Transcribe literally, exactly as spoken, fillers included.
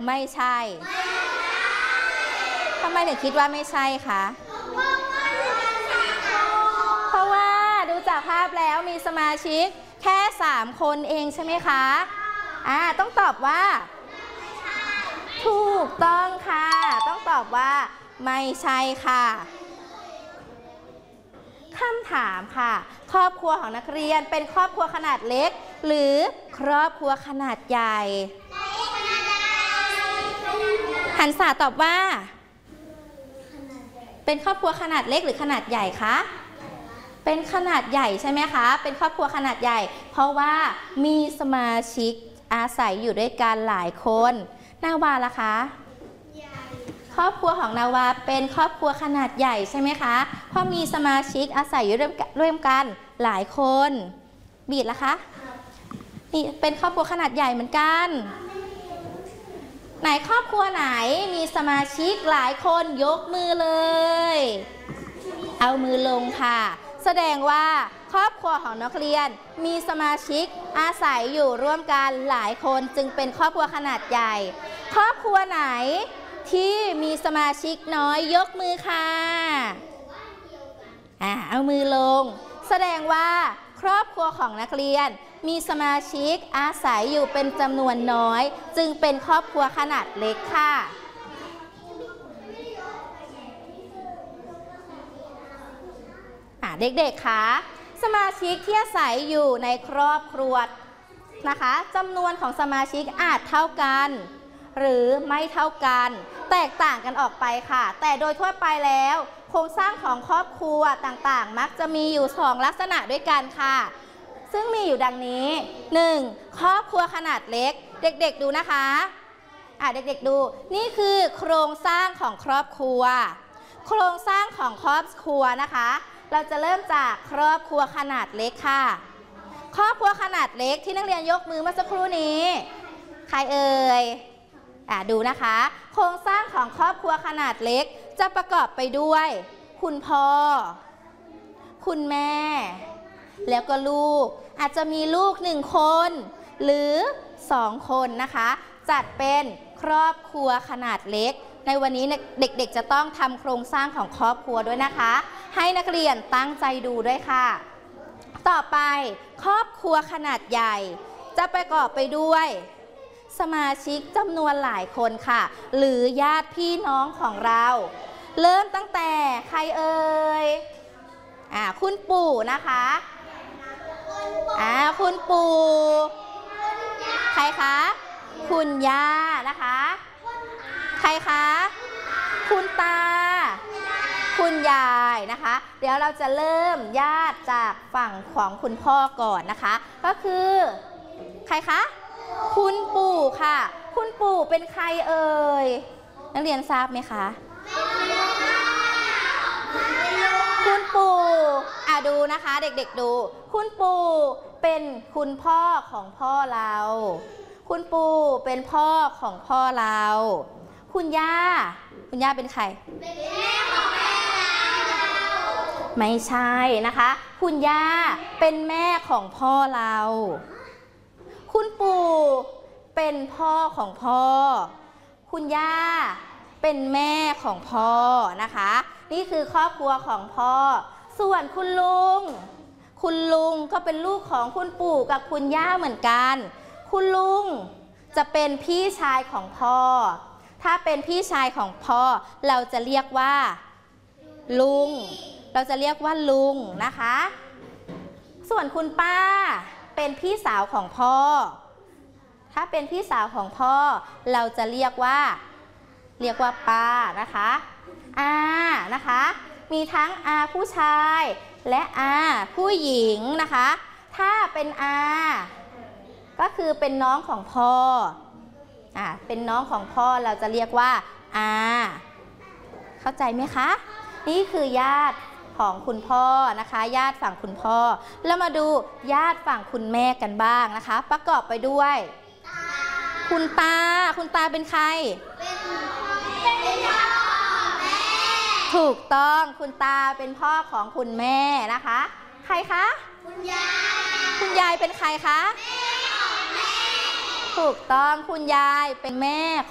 ไม่ใช่ทำไมถึงคิดว่าไม่ใช่คะเพราะว่าดูจากภาพแล้วมีสมาชิกแค่สามคนเองใช่ไหมคะอ่าต้องตอบว่าถูกต้องค่ะต้องตอบว่าไม่ใช่ค่ะคำถามค่ะครอบครัวของนักเรียนเป็นครอบครัวขนาดเล็กหรือครอบครัวขนาดใหญ่หันษาตอบว่าเป็นครอบครัวขนาดเล็กหรือขนาดใหญ่คะเป็นขนาดใหญ่ใช่ไหมคะเป็นครอบครัวขนาดใหญ่เพราะว่ามีสมาชิกอาศัยอยู่ด้วยกันหลายคนนาวาล่ะคะครอบครัวของนาวาเป็นครอบครัวขนาดใหญ่ใช่ไหมคะเพราะมีสมาชิกอาศัยอยู่ร่วมกันหลายคนบีดล่ะคะนี่เป็นครอบครัวขนาดใหญ่เหมือนกันไหนครอบครัวไหนมีสมาชิกหลายคนยกมือเลยเอามือลงค่ะแสดงว่าครอบครัวของนักเรียนมีสมาชิกอาศัยอยู่ร่วมกันหลายคนจึงเป็นครอบครัวขนาดใหญ่ครอบครัวไหนที่มีสมาชิกน้อยยกมือค่ะอ่าเอามือลงแสดงว่าครอบครัวของนักเรียนมีสมาชิกอาศัยอยู่เป็นจำนวนน้อยจึงเป็นครอบครัวขนาดเล็กค่ะเด็กๆคะสมาชิกที่อาศัยอยู่ในครอบครัวนะคะจำนวนของสมาชิกอาจเท่ากันหรือไม่เท่ากันแตกต่างกันออกไปค่ะแต่โดยทั่วไปแล้วโครงสร้างของครอบครัวต่างๆมักจะมีอยู่สองลักษณะด้วยกันค่ะซึ่งมีอยู่ดังนี้ หนึ่ง ครอบครัวขนาดเล็กเด็กๆดูนะคะอ่ะเด็กๆดูนี่คือโครงสร้างของครอบครัวโครงสร้างของครอบครัวนะคะเราจะเริ่มจากครอบครัวขนาดเล็กค่ะครอบครัวขนาดเล็กที่นักเรียนยกมือเมื่อสักครู่นี้ใครเอ่ยอ่ะดูนะคะโครงสร้างของครอบครัวขนาดเล็กจะประกอบไปด้วยคุณพ่อคุณแม่แล้วก็ลูกอาจจะมีลูกหนึ่งคนหรือสองคนนะคะจัดเป็นครอบครัวขนาดเล็กในวันนี้เด็กๆจะต้องทำโครงสร้างของครอบครัวด้วยนะคะให้นักเรียนตั้งใจดูด้วยค่ะต่อไปครอบครัวขนาดใหญ่จะประกอบไปด้วยสมาชิกจำนวนหลายคนค่ะหรือญาติพี่น้องของเราเริ่มตั้งแต่ใครเอ่ยอ่าคุณปู่นะคะอ่าคุณปู่ใครคะคุณย่านะคะใครคะคุณตาคุณยายนะคะเดี๋ยวเราจะเริ่มญาติจากฝั่งของคุณพ่อก่อนนะคะก็คือใครคะคุณปู่ค่ะคุณปู่เป็นใครเอ่ยนักเรียนทราบไหมคะคุณปู่อ่ะดูนะคะเด็กๆดูคุณปู่เป็นคุณพ่อของพ่อเราคุณปู่เป็นพ่อของพ่อเราคุณย่าคุณย่าเป็นใครเป็นแม่ของแม่เราไม่ใช่นะคะคุณย่าเป็นแม่ของพ่อเราคุณปู่เป็นพ่อของพ่อคุณย่าเป็นแม่ของพ่อนะคะนี่คือครอบครัวของพ่อส่วนคุณลุงคุณลุงก็เป็นลูกของคุณปู่กับคุณย่าเหมือนกันคุณลุงจะเป็นพี่ชายของพ่อถ้าเป็นพี่ชายของพ่อเราจะเรียกว่าลุงเราจะเรียกว่าลุงนะคะส่วนคุณป้าเป็นพี่สาวของพ่อถ้าเป็นพี่สาวของพ่อเราจะเรียกว่าเรียกว่าป้านะคะอานะคะมีทั้งอาผู้ชายและอาผู้หญิงนะคะถ้าเป็นอาก็คือเป็นน้องของพ่ออ่าเป็นน้องของพ่อเราจะเรียกว่าอาเข้าใจไหมคะนี่คือญาติของคุณพ่อนะคะญาติฝั่งคุณพ่อแล้วมาดูญาติฝั่งคุณแม่กันบ้างนะคะประกอบไปด้วยคุณตาคุณตาเป็นใครเป็นพ่อแม่ถูกต้องคุณตาเป็นพ่อของคุณแม่นะคะใครคะคุณยายคุณยายเป็นใครคะแม่ของแม่ถูกต้องคุณยายเป็นแม่